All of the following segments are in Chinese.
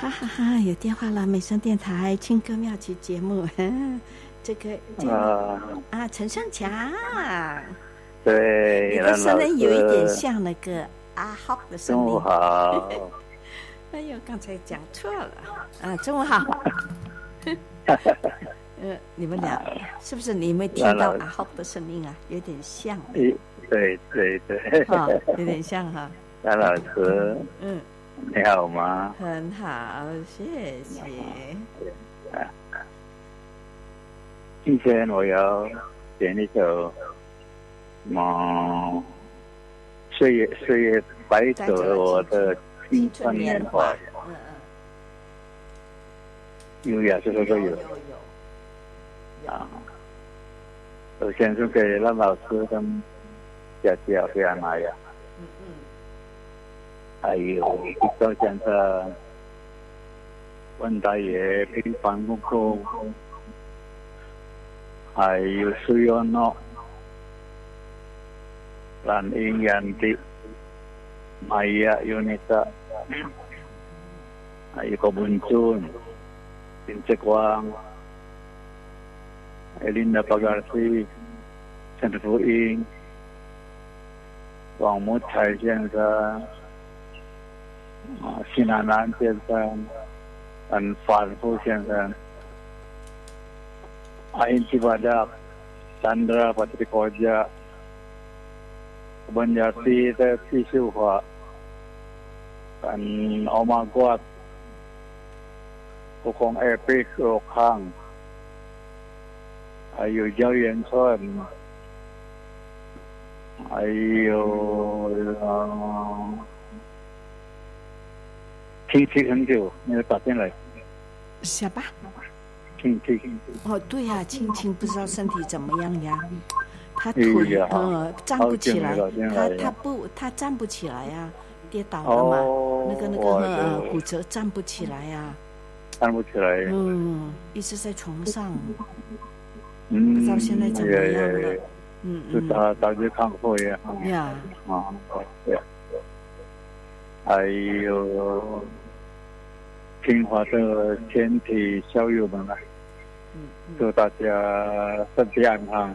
哈哈哈，有电话了，美声电台轻歌妙曲节目，这个陈胜强， 对， 你的声音有一点像那个阿浩的声音。 中午好。 哎呦，刚才讲错了啊！中午好。你们俩是不是你没听到阿浩的声音啊？有点像。 对， 有点像哈。 张老师，你好吗？ 很好，谢谢。 今天我要点一首岁月带走了我的青春年华。有呀，这首歌有。首先是给让老师跟佳佳给阿玛呀。还有到现在温大爷平凡公公，还有苏耀诺、兰英yanti、Maya Yunita， 还有郭文俊、林志光、Elinda Pagarsi、陈福英、王木才先生。新南南先生，反复先生，Ain Cibadak, Chandra Patrikoja, Banjati Teti Silva, dan Oma Guat, Pukong Epic Okang, Ayu Jiao Yuan Chun, Ayu亲戚很久没有打进来， 什么？ 亲戚哦，对呀，青青不知道身体怎么样呀？他腿站不起来，他站不起来呀，跌倒了嘛，那个骨折站不起来呀， 站不起来， 一直在床上，不知道现在怎么样了， 是早就看过呀，对。还有清华的全体校友们啊，祝大家身体安康。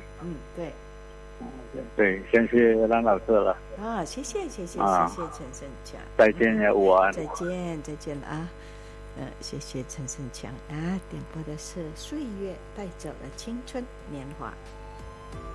对，谢谢蓝老师了。 谢谢陈胜强。 再见呀，午安。 再见了啊。谢谢陈胜强啊，点播的是《岁月带走了青春年华》。